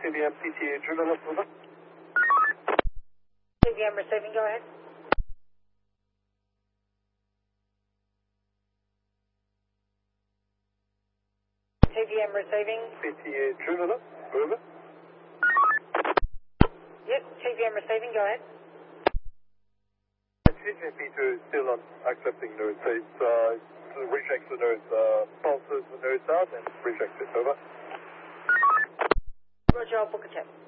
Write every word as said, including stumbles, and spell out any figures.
T V M P T A Julian, over. T V M receiving, go ahead. T V M receiving. P T A Julian, over. Yep, T V M receiving, go ahead. T V M P two is still on accepting nodes. So it's, uh, it rejects the nodes, uh, pulses the nodes out and rejects it, over. Roger, I'll book a check.